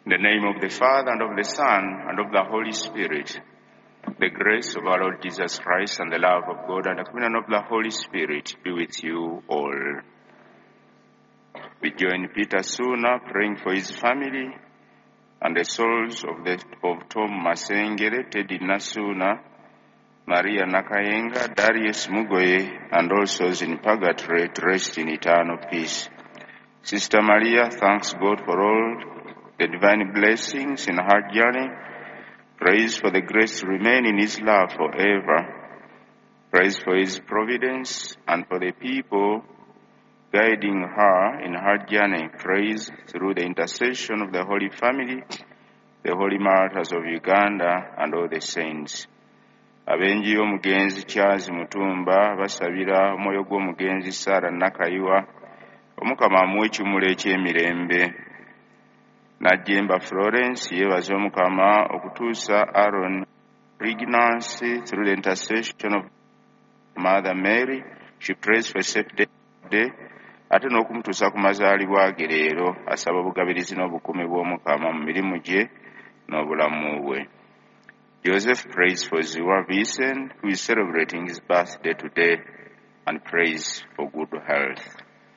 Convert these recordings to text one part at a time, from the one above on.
In the name of the Father, and of the Son, and of the Holy Spirit, the grace of our Lord Jesus Christ, and the love of God, and the communion of the Holy Spirit be with you all. We join Peter Suna praying for his family and the souls of Tom Masengere, Teddy Nasuna, Maria Nakayenga, Darius Mugoye, and all souls in purgatory to rest in eternal peace. Sister Maria thanks God for all the divine blessings in her journey. Prays for the grace to remain in his love forever. Prays for his providence and for the people guiding her in her journey. Prays through the intercession of the Holy Family, the Holy Martyrs of Uganda, and all the saints. Abenji y'omugenzi Charles Mutumba basabira omwoyo gw'omugenzi Sara Nakayiwa Omukama amuwe ekimula eky'emirembe. Najjemba Florence yeebaza Omukama okutuusa Aaron pregnancy through the intercession of Mother Mary. She prays for a safe day ate n'okumutuusa ku mazaalibwa ge leero. Asaba obugabirizi n'obukuumi bw'Omukama mu mirimu gye n'obulamu bwe. Joseph prays for Ziwa Vincent, who is celebrating his birthday today, and prays for good health.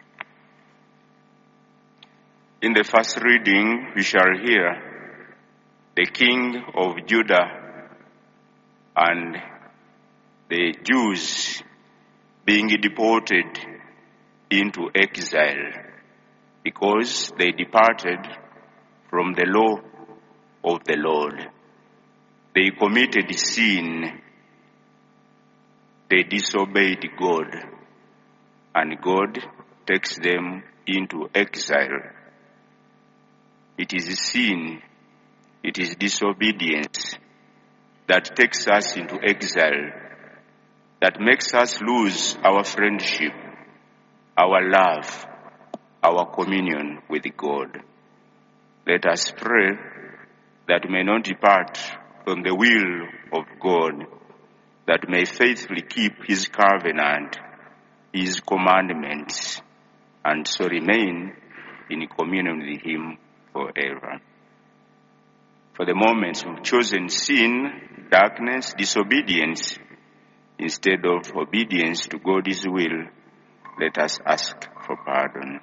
In the first reading, we shall hear the king of Judah and the Jews being deported into exile because they departed from the law of the Lord. They committed sin. They disobeyed God, and God takes them into exile. It is sin, it is disobedience that takes us into exile, that makes us lose our friendship, our love, our communion with God. Let us pray that we may not depart from the will of God, that may faithfully keep his covenant, his commandments, and so remain in communion with him forever. For the moments we've chosen sin, darkness, disobedience, instead of obedience to God's will, let us ask for pardon.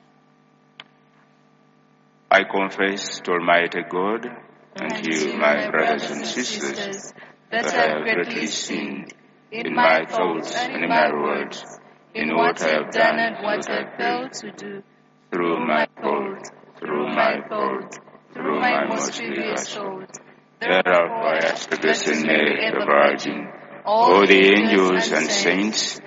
I confess to Almighty God and to you, my brothers and sisters, that I have greatly sinned in my thoughts and in my words, in what I have done and what I failed to do, through my fault, through my most grievous fault. Therefore I ask the Blessed Mary, ever Virgin, all the angels and saints,